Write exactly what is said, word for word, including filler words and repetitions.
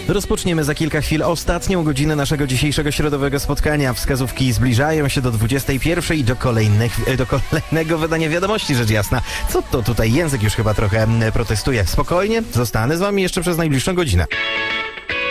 Rozpoczniemy za kilka chwil ostatnią godzinę naszego dzisiejszego środowego spotkania. Wskazówki zbliżają się do dwudziestej pierwszej i do, kolejnych, do kolejnego wydania wiadomości, rzecz jasna. Co to tutaj? Język już chyba trochę protestuje. Spokojnie, zostanę z wami jeszcze przez najbliższą godzinę.